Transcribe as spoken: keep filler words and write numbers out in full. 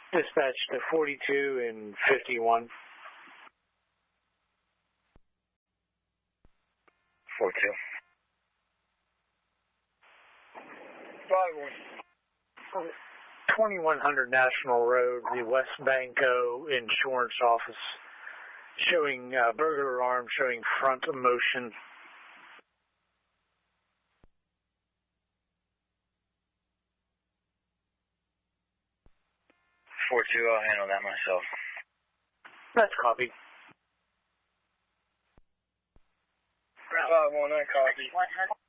Dispatch to forty-two and fifty-one. forty-two. five one. twenty-one hundred National Road, the West Banco Insurance Office, showing uh, burglar alarm, showing front motion. four two, I'll handle that myself. That's copied. five one, I copy.